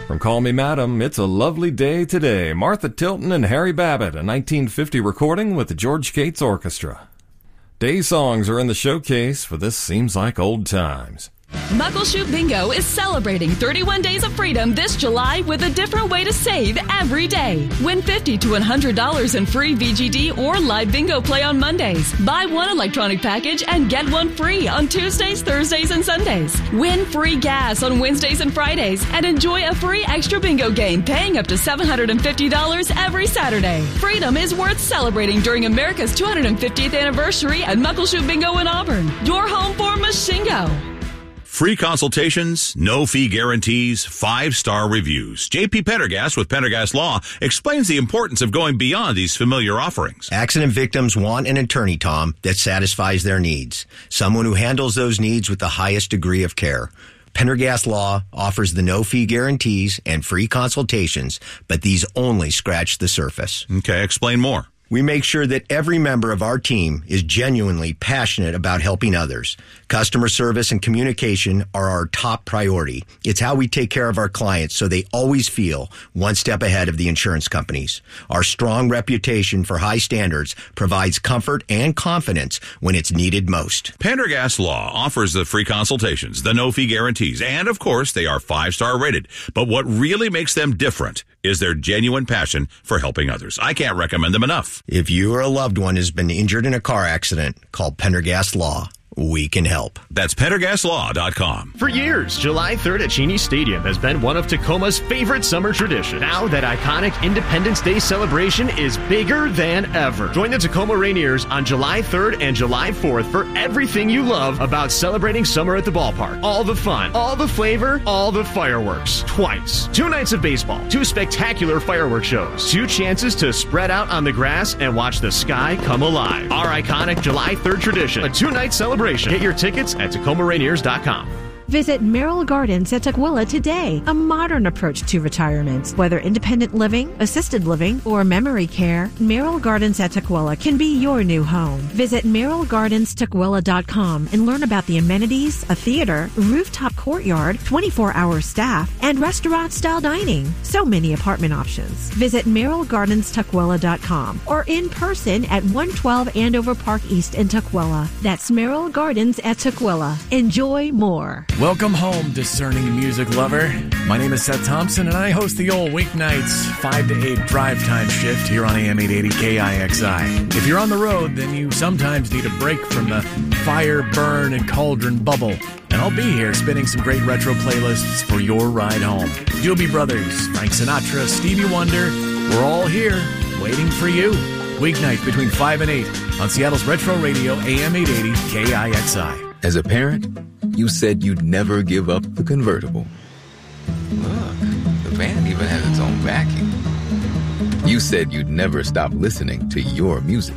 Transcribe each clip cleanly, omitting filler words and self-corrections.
From Call Me Madam, It's a Lovely Day Today, Martha Tilton and Harry Babbitt, a 1950 recording with the George Cates Orchestra. Day songs are in the showcase for This Seems Like Old Times. Muckleshoot Bingo is celebrating 31 days of freedom this July with a different way to save every day. Win $50 to $100 in free VGD or live bingo play on Mondays. Buy one electronic package and get one free on Tuesdays, Thursdays, and Sundays. Win free gas on Wednesdays and Fridays and enjoy a free extra bingo game paying up to $750 every Saturday. Freedom is worth celebrating during America's 250th anniversary at Muckleshoot Bingo in Auburn. Your home for Mashingo. Free consultations, no fee guarantees, 5-star reviews. J.P. Pendergast with Pendergast Law explains the importance of going beyond these familiar offerings. Accident victims want an attorney, Tom, that satisfies their needs. Someone who handles those needs with the highest degree of care. Pendergast Law offers the no-fee guarantees and free consultations, but these only scratch the surface. Okay, explain more. We make sure that every member of our team is genuinely passionate about helping others. Customer service and communication are our top priority. It's how we take care of our clients so they always feel one step ahead of the insurance companies. Our strong reputation for high standards provides comfort and confidence when it's needed most. Pendergast Law offers the free consultations, the no-fee guarantees, and of course, they are 5-star rated. But what really makes them different is their genuine passion for helping others. I can't recommend them enough. If you or a loved one has been injured in a car accident, call Pendergast Law. We can help. That's PendergastLaw.com. For years, July 3rd at Cheney Stadium has been one of Tacoma's favorite summer traditions. Now that iconic Independence Day celebration is bigger than ever. Join the Tacoma Rainiers on July 3rd and July 4th for everything you love about celebrating summer at the ballpark. All the fun, all the flavor, all the fireworks. Twice. 2 nights of baseball, 2 spectacular fireworks shows, 2 chances to spread out on the grass and watch the sky come alive. Our iconic July 3rd tradition, a 2-night celebration. Get your tickets at TacomaRainiers.com. Visit Merrill Gardens at Tukwila today, a modern approach to retirement. Whether independent living, assisted living, or memory care, Merrill Gardens at Tukwila can be your new home. Visit MerrillGardensTukwila.com and learn about the amenities, a theater, rooftop courtyard, 24-hour staff, and restaurant-style dining. So many apartment options. Visit MerrillGardensTukwila.com or in person at 112 Andover Park East in Tukwila. That's Merrill Gardens at Tukwila. Enjoy more. Welcome home, discerning music lover. My name is Seth Thompson, and I host the old weeknights 5 to 8 drive time shift here on AM 880 KIXI. If you're on the road, then you sometimes need a break from the fire, burn, and cauldron bubble. And I'll be here spinning some great retro playlists for your ride home. Doobie Brothers, Frank Sinatra, Stevie Wonder, we're all here waiting for you. Weeknights between 5 and 8 on Seattle's Retro Radio, AM 880 KIXI. As a parent, you said you'd never give up the convertible. Look, the band even has its own backing. You said you'd never stop listening to your music.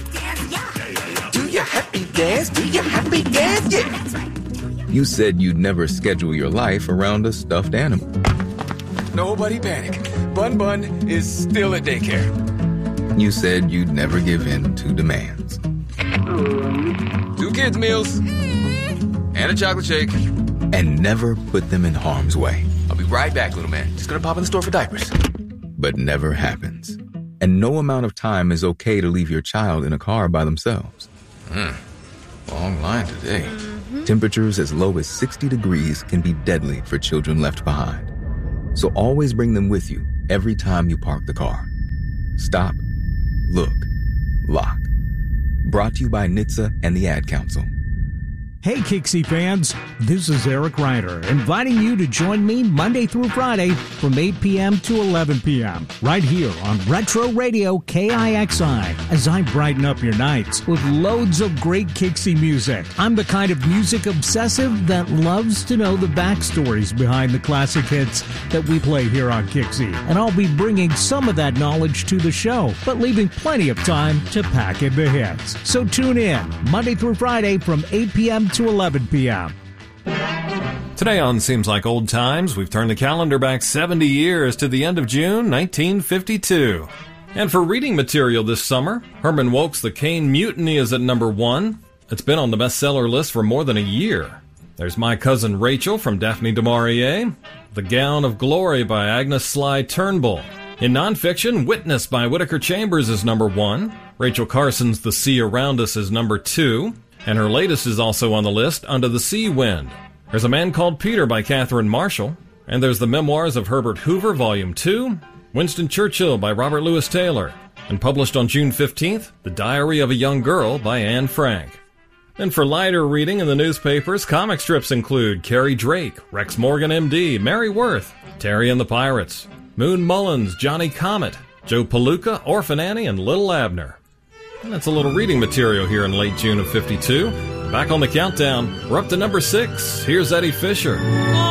Do your happy dance, do your happy dance, yeah. You said you'd never schedule your life around a stuffed animal. Nobody panic. Bun Bun is still at daycare. You said you'd never give in to demands. 2 kids' meals. And a chocolate shake. And never put them in harm's way. I'll be right back, little man. Just gonna pop in the store for diapers. But never happens. And no amount of time is okay to leave your child in a car by themselves. Long line today. Temperatures as low as 60 degrees can be deadly for children left behind. So always bring them with you every time you park the car. Stop, look, lock. Brought to you by NHTSA and the Ad Council. Hey, Kixie fans, this is Eric Ryder, inviting you to join me Monday through Friday from 8 p.m. to 11 p.m. right here on Retro Radio KIXI as I brighten up your nights with loads of great Kixie music. I'm the kind of music obsessive that loves to know the backstories behind the classic hits that we play here on Kixie, and I'll be bringing some of that knowledge to the show, but leaving plenty of time to pack in the hits. So tune in Monday through Friday from 8 p.m. to 11 p.m. Today on Seems Like Old Times, we've turned the calendar back 70 years to the end of June 1952. And for reading material this summer, Herman Wouk's The Caine Mutiny is at number 1. It's been on the bestseller list for more than a year. There's My Cousin Rachel from Daphne du Maurier. The Gown of Glory by Agnes Sly Turnbull. In nonfiction, Witness by Whittaker Chambers is number 1. Rachel Carson's The Sea Around Us is number 2. And her latest is also on the list, Under the Sea Wind. There's A Man Called Peter by Catherine Marshall. And there's The Memoirs of Herbert Hoover, Volume 2. Winston Churchill by Robert Louis Taylor. And published on June 15th, The Diary of a Young Girl by Anne Frank. And for lighter reading in the newspapers, comic strips include Carrie Drake, Rex Morgan MD, Mary Worth, Terry and the Pirates, Moon Mullins, Johnny Comet, Joe Palooka, Orphan Annie, and Little Abner. And that's a little reading material here in late June of '52. Back on the countdown, we're up to number 6. Here's Eddie Fisher.